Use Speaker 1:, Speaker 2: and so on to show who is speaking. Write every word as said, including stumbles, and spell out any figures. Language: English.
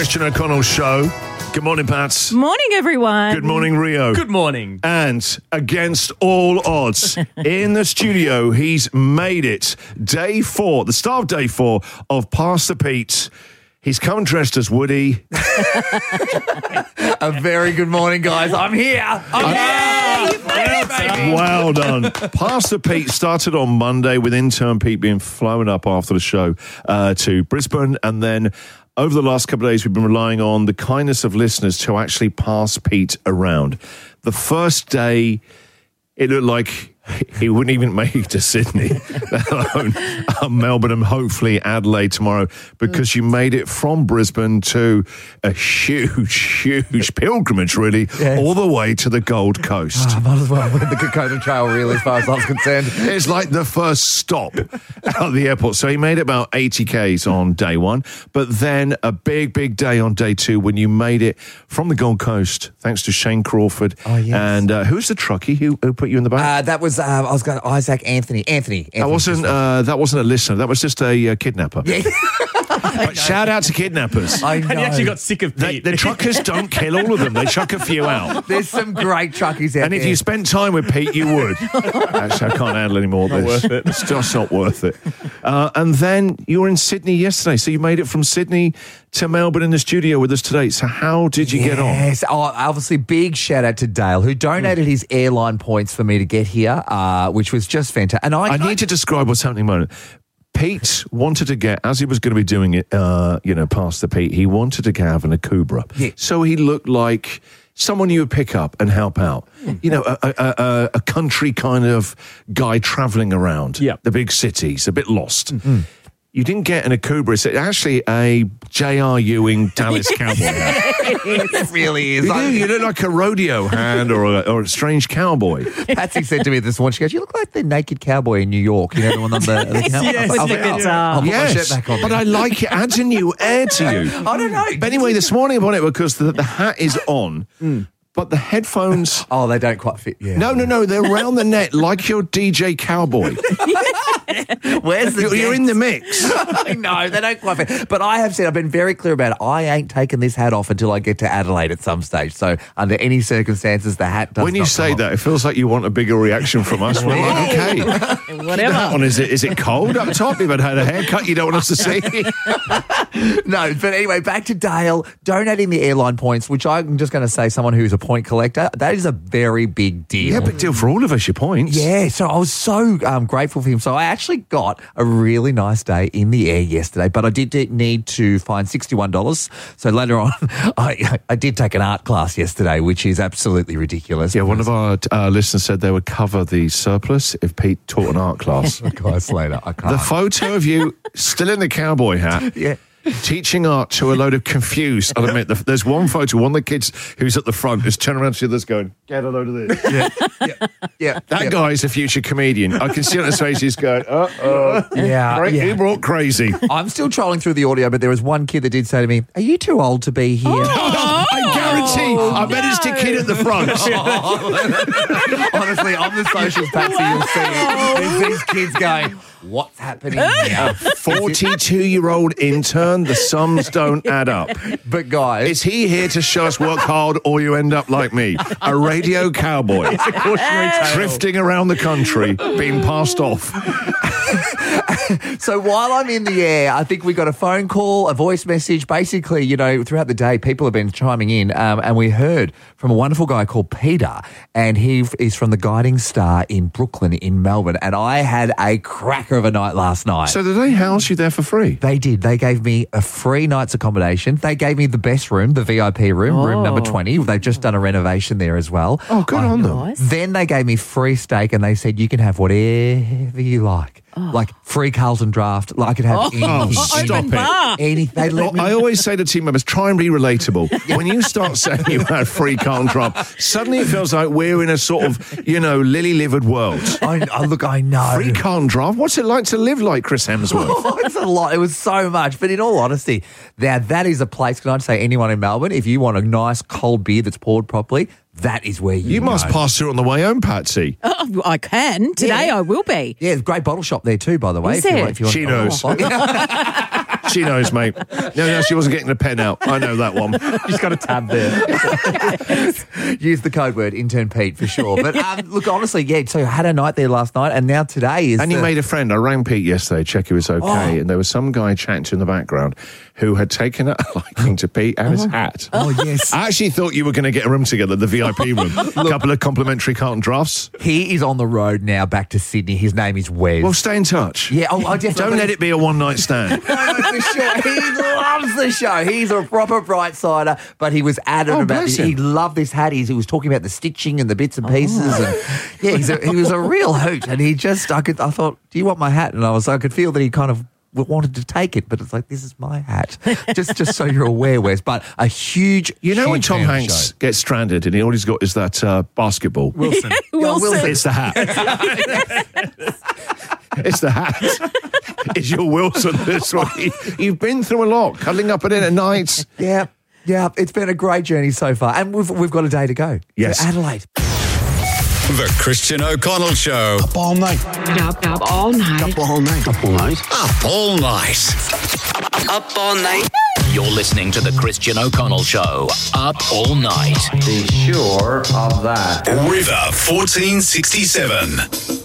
Speaker 1: Christian O'Connell Show. Good morning, Pats.
Speaker 2: Morning, everyone.
Speaker 1: Good morning, Rio.
Speaker 3: Good morning.
Speaker 1: And against all odds, in the studio, he's made it. Day four, the start of day four of Pastor Pete. He's come dressed as Woody.
Speaker 3: A very good morning, guys. I'm here. I'm
Speaker 2: Yay,
Speaker 3: here. Well, baby.
Speaker 1: Well done. Pastor Pete started on Monday with intern Pete being flown up after the show uh, to Brisbane. And then over the last couple of days, we've been relying on the kindness of listeners to actually pass Pete around. The first day, it looked like he wouldn't even make it to Sydney, let alone uh, Melbourne and hopefully Adelaide tomorrow, because you made it from Brisbane to a huge, huge pilgrimage, really,
Speaker 3: Yes.
Speaker 1: all the way to the Gold Coast.
Speaker 3: I might as well win the Kokoda Trail, really, as far as I was concerned.
Speaker 1: It's like the first stop out of the airport. So he made about eighty kays on day one, but then a big, big day on day two when you made it from the Gold Coast, thanks to Shane Crawford.
Speaker 3: Oh, yes.
Speaker 1: And uh, who's the truckie who, who put you in the back?
Speaker 3: Uh, that was, uh, I was going to Isaac Anthony. Anthony. Anthony
Speaker 1: That wasn't uh, that wasn't a listener. That was just a uh, kidnapper.
Speaker 3: Yeah.
Speaker 1: But shout out to kidnappers.
Speaker 3: I know.
Speaker 4: And he actually got sick of
Speaker 1: They,
Speaker 4: Pete.
Speaker 1: the truckers don't kill all of them. They chuck a few out.
Speaker 3: There's some great truckies out
Speaker 1: And if
Speaker 3: there.
Speaker 1: you spent time with Pete, you would. Actually, I can't handle any more of this.
Speaker 4: worth it.
Speaker 1: It's just not worth it. Uh, and then you were in Sydney yesterday. So you made it from Sydney to Melbourne in the studio with us today. So how did you get on?
Speaker 3: Yes. Oh, obviously, big shout out to Dale, who donated his airline points for me to get here, uh, which was just fantastic. And I,
Speaker 1: I need to describe what's happening in a moment. Pete wanted to get, as he was going to be doing it, uh, you know, past the Pete, he wanted to have an Akubra.
Speaker 3: Yeah.
Speaker 1: So he looked like someone you would pick up and help out. You know, a, a, a, a country kind of guy travelling around
Speaker 4: Yeah.
Speaker 1: the big cities, a bit lost. You didn't get an Akubra. It's actually a J R. Ewing Dallas cowboy hat.
Speaker 3: it really is.
Speaker 1: You,
Speaker 3: I-
Speaker 1: do, you look like a rodeo hand or a, or a strange cowboy.
Speaker 3: Patsy said to me this morning, she goes, you look like the naked cowboy in New York. You know, the one on the... the
Speaker 4: Yes,
Speaker 3: I was
Speaker 4: yes,
Speaker 3: like,
Speaker 4: with the
Speaker 3: oh,
Speaker 4: guitar.
Speaker 3: I'll put my
Speaker 1: Yes,
Speaker 3: shirt back on.
Speaker 1: but I like it. Adds a new air to you.
Speaker 3: I don't know.
Speaker 1: But anyway, this morning I'm on it because the, the hat is on, but the headphones...
Speaker 3: Oh, they don't quite fit. Yeah.
Speaker 1: No, no, no, they're around the neck like your D J Cowboy.
Speaker 3: Where's the
Speaker 1: You're, you're in the mix.
Speaker 3: I know, they don't quite fit. But I have said, I've been very clear about it. I ain't taking this hat off until I get to Adelaide at some stage. So under any circumstances, the hat does
Speaker 1: When you
Speaker 3: not
Speaker 1: say
Speaker 3: come
Speaker 1: that, it feels like you want a bigger reaction from us. We're like, okay. Keep the hat
Speaker 2: Whatever.
Speaker 1: on. Is it, is it cold up top? You've had a haircut you don't want us to see?
Speaker 3: off. No, but anyway, back to Dale, donating the airline points, which I'm just going to say someone who's a point collector, that is a very big deal.
Speaker 1: Yeah, big deal for all of us, your points.
Speaker 3: Yeah, so I was so um, grateful for him. So I actually got a really nice day in the air yesterday, but I did de- need to find sixty-one dollars. So later on, I, I did take an art class yesterday, which is absolutely ridiculous.
Speaker 1: Yeah, one of our uh, listeners said they would cover the surplus if Pete taught an art class.
Speaker 3: Guys, later, I can't.
Speaker 1: The photo of you still in the cowboy hat.
Speaker 3: Yeah.
Speaker 1: Teaching art to a load of confused. I'll admit, the, there's one photo, one of the kids who's at the front is turning around to the others going, get a load of this.
Speaker 3: yeah, yeah, yeah.
Speaker 1: That
Speaker 3: yeah.
Speaker 1: guy's a future comedian. I can see on his face he's going, uh-oh.
Speaker 3: Yeah,
Speaker 1: Cra-
Speaker 3: yeah.
Speaker 1: He brought crazy.
Speaker 3: I'm still trolling through the audio, but there was one kid that did say to me, are you too old to be here?
Speaker 1: I guarantee. I bet it's the kid at the front.
Speaker 3: Honestly, on the socials, Patsy, you'll see it. There's these kids going, what's happening here?
Speaker 1: forty-two-year-old intern, the sums don't add up.
Speaker 3: But guys,
Speaker 1: Is he here to show us work hard or you end up like me? A radio cowboy. Drifting around the country, being passed off.
Speaker 3: so while I'm in the air, I think we got a phone call, a voice message. Basically, you know, throughout the day, people have been chiming in, um, and we heard from a wonderful guy called Peter, and he f- is from the Guiding Star in Brooklyn, in Melbourne. And I had a cracker of a night last night.
Speaker 1: So did they house you there for free?
Speaker 3: They did. They gave me a free night's accommodation. They gave me the best room, the V I P room, room number twenty. They've just done a renovation there as well.
Speaker 1: Oh, good on them.
Speaker 2: Nice.
Speaker 3: Then they gave me free steak and they said, you can have whatever you like. Like free Carlton draft. Like I could have anything.
Speaker 1: Oh, stop
Speaker 2: Open
Speaker 1: it.
Speaker 2: bar.
Speaker 3: Any, they let
Speaker 1: Well,
Speaker 3: me.
Speaker 1: I always say to team members, try and be relatable. When you start saying you had free Carlton draft, suddenly it feels like we're in a sort of, you know, lily-livered world.
Speaker 3: I, I, look, I know.
Speaker 1: Free Carlton draft? What's it like to live like Chris Hemsworth?
Speaker 3: Oh, it's a lot. It was so much. But in all honesty, now that is a place, can I say anyone in Melbourne, if you want a nice cold beer that's poured properly, that is where you
Speaker 1: You must
Speaker 3: go.
Speaker 1: pass through on the way home, Patsy.
Speaker 2: Oh, I can. Today
Speaker 3: Yeah.
Speaker 2: I will be.
Speaker 3: Yeah, great bottle shop there too, by the way.
Speaker 2: Is
Speaker 3: if you
Speaker 2: there?
Speaker 3: want, if you want
Speaker 1: She knows. She knows, mate. No, no, she wasn't getting the pen out. I know that one.
Speaker 3: She's got a tab there. Use the code word intern Pete for sure. But um, look, honestly, yeah. So I had a night there last night, and now today is.
Speaker 1: And he
Speaker 3: the-
Speaker 1: made a friend. I rang Pete yesterday, check he was okay,
Speaker 3: Oh.
Speaker 1: and there was some guy chatting to in the background who had taken a liking to Pete and his hat.
Speaker 3: Oh yes.
Speaker 1: I actually thought you were going to get a room together, the V I P room. A couple of complimentary carton drafts.
Speaker 3: He is on the road now back to Sydney. His name is Wes.
Speaker 1: Well, stay in touch.
Speaker 3: yeah. Oh, I definitely.
Speaker 1: Don't let it be a one-night stand.
Speaker 3: No, no, for sure. He loves the show. He's a proper bright sider, but he was adamant
Speaker 1: Oh,
Speaker 3: about
Speaker 1: bless
Speaker 3: this.
Speaker 1: him.
Speaker 3: He loved this hat. He's, he was talking about the stitching and the bits and pieces, and yeah, he's a, he was a real hoot. And he just, I could, I thought, do you want my hat? And I was, I could feel that he kind of wanted to take it, but it's like, this is my hat. just, just so you're aware, Wes. But a huge,
Speaker 1: You know when
Speaker 3: huge
Speaker 1: Tom
Speaker 3: fan of the
Speaker 1: Hanks
Speaker 3: show.
Speaker 1: gets stranded and he all he's got is that uh, basketball?
Speaker 3: Wilson.
Speaker 2: Wilson.
Speaker 1: It's the hat. It's the hat. It's your Wilson this week. You've been through a lot, cuddling up and in at night.
Speaker 3: Yeah, yeah. It's been a great journey so far, and we've we've got a day to go.
Speaker 1: Yes.
Speaker 3: To Adelaide.
Speaker 4: The Christian O'Connell Show.
Speaker 5: Up all night.
Speaker 6: Up, up all night.
Speaker 5: Up all night. Up all night.
Speaker 4: Up all night.
Speaker 6: Up all night.
Speaker 7: You're listening to The Christian O'Connell Show. Up all night.
Speaker 8: Be sure of that.
Speaker 4: River fourteen sixty-seven.